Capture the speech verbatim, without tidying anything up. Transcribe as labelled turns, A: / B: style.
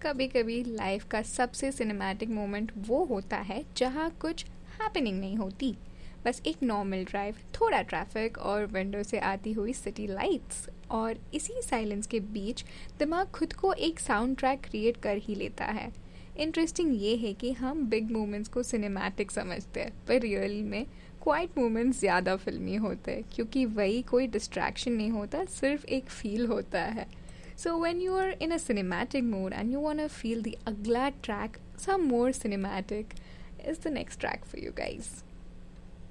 A: कभी कभी लाइफ का सबसे सिनेमैटिक मोमेंट वो होता है जहाँ कुछ हैपनिंग नहीं होती, बस एक नॉर्मल ड्राइव, थोड़ा ट्रैफिक और विंडो से आती हुई सिटी लाइट्स। और इसी साइलेंस के बीच दिमाग खुद को एक साउंड ट्रैक क्रिएट कर ही लेता है। इंटरेस्टिंग ये है कि हम बिग मोमेंट्स को सिनेमैटिक समझते हैं, पर रियल में क्वाइट मोमेंट्स ज़्यादा फिल्मी होते हैं, क्योंकि वही कोई डिस्ट्रैक्शन नहीं होता, सिर्फ एक फील होता है। So when you are in a cinematic mood and you want to feel the Agla track some more cinematic, is the next track for you guys.